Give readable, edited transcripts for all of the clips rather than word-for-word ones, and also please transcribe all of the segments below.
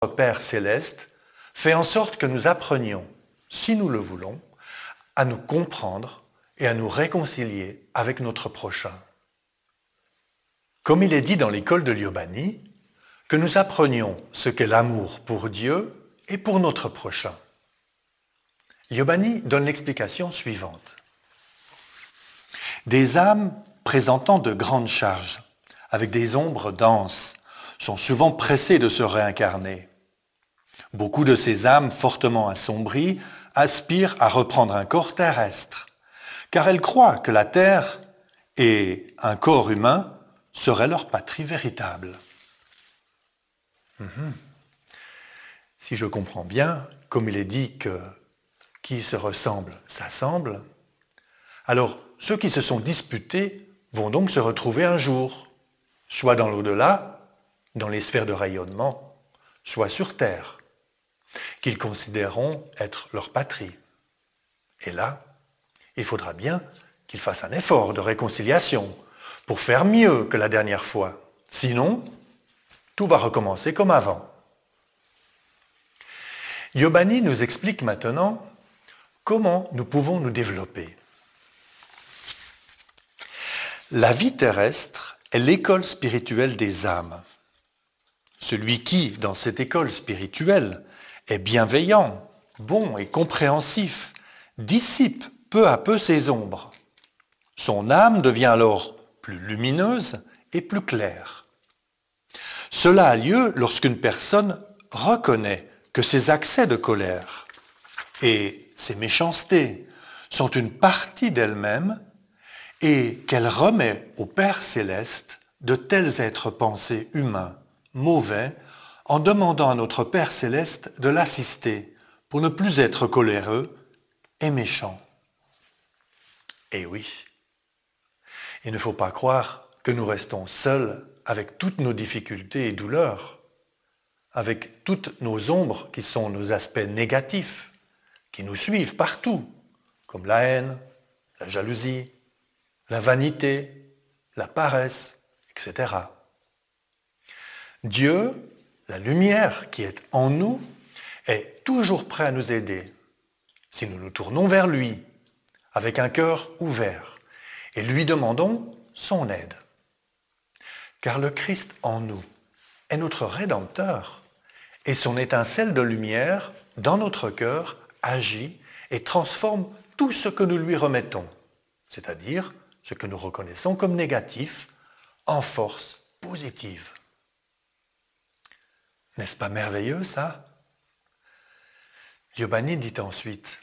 Père céleste fait en sorte que nous apprenions, si nous le voulons, à nous comprendre et à nous réconcilier avec notre prochain. Comme il est dit dans l'école de Liobani, que nous apprenions ce qu'est l'amour pour Dieu et pour notre prochain. Liobani donne l'explication suivante. Des âmes présentant de grandes charges, avec des ombres denses, sont souvent pressées de se réincarner. Beaucoup de ces âmes fortement assombries aspirent à reprendre un corps terrestre, car elles croient que la terre et un corps humain seraient leur patrie véritable. Si je comprends bien, comme il est dit que qui se ressemble s'assemble, alors ceux qui se sont disputés vont donc se retrouver un jour, soit dans l'au-delà, dans les sphères de rayonnement, soit sur Terre, qu'ils considéreront être leur patrie. Et là, il faudra bien qu'ils fassent un effort de réconciliation pour faire mieux que la dernière fois. Sinon, tout va recommencer comme avant. Liobani nous explique maintenant comment nous pouvons nous développer. La vie terrestre est l'école spirituelle des âmes. Celui qui, dans cette école spirituelle, est bienveillant, bon et compréhensif, dissipe peu à peu ses ombres. Son âme devient alors plus lumineuse et plus claire. Cela a lieu lorsqu'une personne reconnaît que ses accès de colère et ses méchancetés sont une partie d'elle-même et qu'elle remet au Père céleste de tels êtres pensés humains, mauvais, en demandant à notre Père céleste de l'assister pour ne plus être coléreux et méchant. Eh oui, il ne faut pas croire que nous restons seuls avec toutes nos difficultés et douleurs, avec toutes nos ombres qui sont nos aspects négatifs, qui nous suivent partout, comme la haine, la jalousie, la vanité, la paresse, etc. Dieu, la lumière qui est en nous, est toujours prêt à nous aider si nous nous tournons vers lui avec un cœur ouvert et lui demandons son aide. Car le Christ en nous est notre Rédempteur et son étincelle de lumière dans notre cœur agit et transforme tout ce que nous lui remettons, c'est-à-dire ce que nous reconnaissons comme négatif, en force positive. N'est-ce pas merveilleux, ça? Liobani dit ensuite,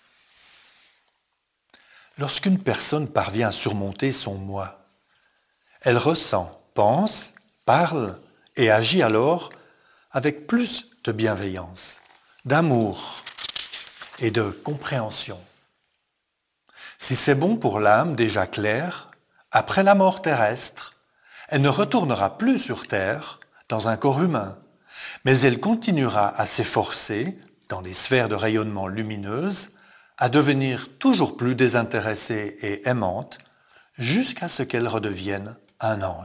« Lorsqu'une personne parvient à surmonter son moi, elle ressent, pense, parle et agit alors avec plus de bienveillance, d'amour et de compréhension. Si c'est bon pour l'âme déjà claire, après la mort terrestre, elle ne retournera plus sur terre dans un corps humain, mais elle continuera à s'efforcer, dans les sphères de rayonnement lumineuses, à devenir toujours plus désintéressée et aimante, jusqu'à ce qu'elle redevienne un ange. »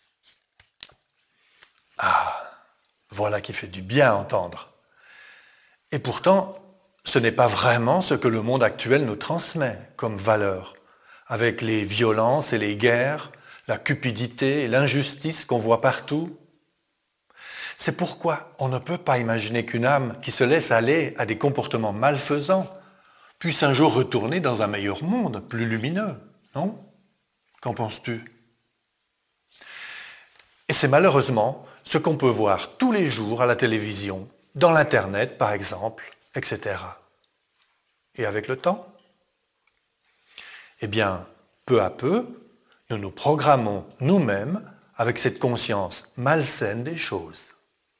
Ah, voilà qui fait du bien à entendre. Et pourtant, ce n'est pas vraiment ce que le monde actuel nous transmet comme valeur, avec les violences et les guerres, la cupidité et l'injustice qu'on voit partout. C'est pourquoi on ne peut pas imaginer qu'une âme qui se laisse aller à des comportements malfaisants puisse un jour retourner dans un meilleur monde, plus lumineux, non? Qu'en penses-tu? Et c'est malheureusement ce qu'on peut voir tous les jours à la télévision, dans l'Internet par exemple, etc. Et avec le temps? Eh bien, peu à peu, nous nous programmons nous-mêmes avec cette conscience malsaine des choses.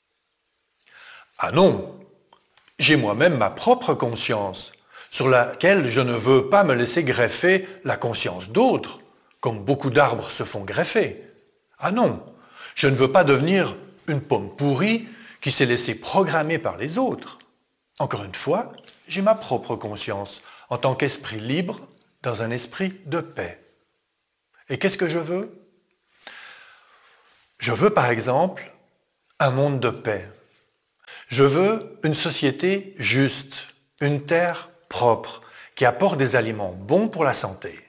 Ah non, j'ai moi-même ma propre conscience, sur laquelle je ne veux pas me laisser greffer la conscience d'autres, comme beaucoup d'arbres se font greffer. Ah non, je ne veux pas devenir une pomme pourrie qui s'est laissée programmer par les autres. Encore une fois, j'ai ma propre conscience en tant qu'esprit libre dans un esprit de paix. Et qu'est-ce que je veux? Je veux par exemple un monde de paix, Je veux une société juste, une terre propre, qui apporte des aliments bons pour la santé.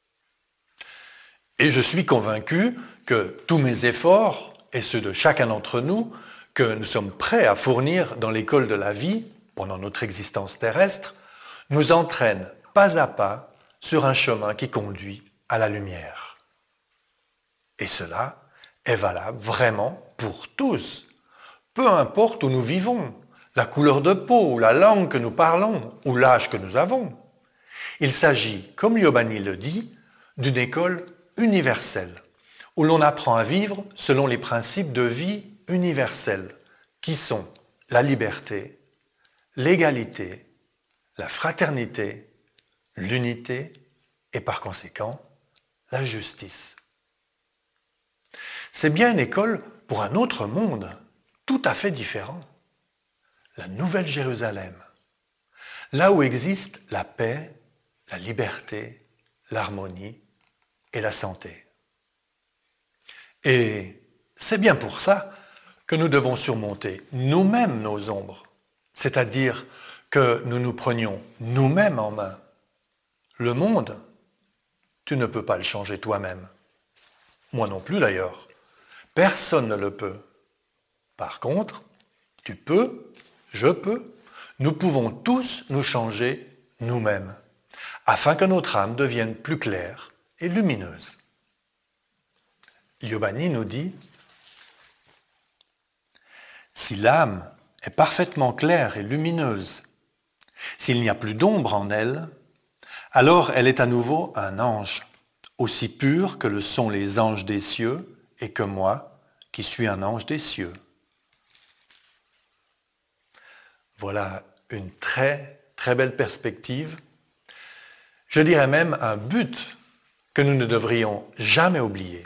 Et je suis convaincu que tous mes efforts, et ceux de chacun d'entre nous, que nous sommes prêts à fournir dans l'école de la vie, pendant notre existence terrestre, nous entraînent pas à pas sur un chemin qui conduit à la lumière. Et cela est valable vraiment pour tous, peu importe où nous vivons, la couleur de peau, la langue que nous parlons ou l'âge que nous avons. Il s'agit, comme Liobani le dit, d'une école universelle, où l'on apprend à vivre selon les principes de vie universels, qui sont la liberté, l'égalité, la fraternité, l'unité et par conséquent, la justice. C'est bien une école pour un autre monde, tout à fait différent. La Nouvelle Jérusalem, là où existe la paix, la liberté, l'harmonie et la santé. Et c'est bien pour ça que nous devons surmonter nous-mêmes nos ombres, c'est-à-dire que nous nous prenions nous-mêmes en main. Le monde, tu ne peux pas le changer toi-même. Moi non plus d'ailleurs. Personne ne le peut. Par contre, tu peux, je peux, nous pouvons tous nous changer nous-mêmes, afin que notre âme devienne plus claire et lumineuse. Liobani nous dit « Si l'âme est parfaitement claire et lumineuse, s'il n'y a plus d'ombre en elle, alors elle est à nouveau un ange, aussi pur que le sont les anges des cieux et que moi, qui suis un ange des cieux. » Voilà une très, très belle perspective. Je dirais même un but que nous ne devrions jamais oublier.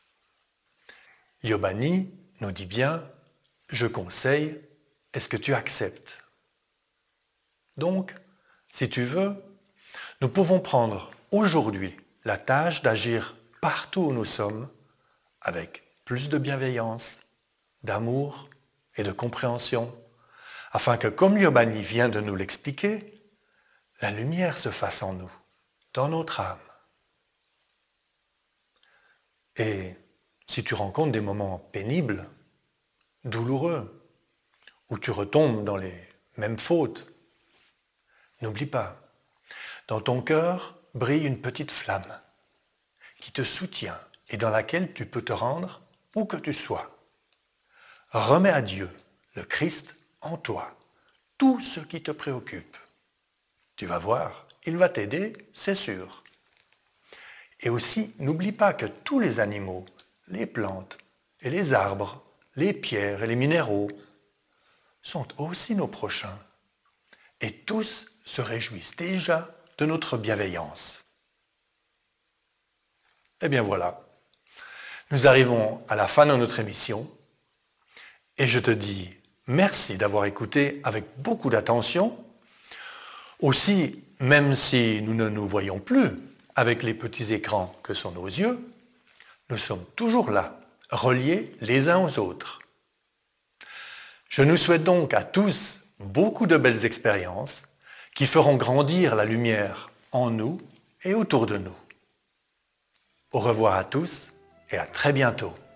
Liobani nous dit bien « Je conseille, est-ce que tu acceptes ?» Donc, si tu veux, nous pouvons prendre aujourd'hui la tâche d'agir partout où nous sommes avec plus de bienveillance, d'amour et de compréhension, afin que, comme Liobani vient de nous l'expliquer, la lumière se fasse en nous, dans notre âme. Et si tu rencontres des moments pénibles, douloureux, où tu retombes dans les mêmes fautes, n'oublie pas, dans ton cœur brille une petite flamme qui te soutient et dans laquelle tu peux te rendre où que tu sois. Remets à Dieu, le Christ, en toi, tout ce qui te préoccupe. Tu vas voir, il va t'aider, c'est sûr. Et aussi, n'oublie pas que tous les animaux, les plantes et les arbres, les pierres et les minéraux sont aussi nos prochains. Et tous se réjouissent déjà de notre bienveillance. Eh bien voilà, nous arrivons à la fin de notre émission et je te dis merci d'avoir écouté avec beaucoup d'attention. Aussi, même si nous ne nous voyons plus avec les petits écrans que sont nos yeux, nous sommes toujours là, reliés les uns aux autres. Je nous souhaite donc à tous beaucoup de belles expériences qui feront grandir la lumière en nous et autour de nous. Au revoir à tous et à très bientôt.